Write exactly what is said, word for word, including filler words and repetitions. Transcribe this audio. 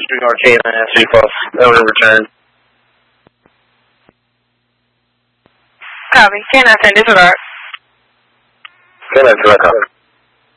Disregard K nine S three plus. Over return. Copy. K nine ten disregard. K nine ten, copy.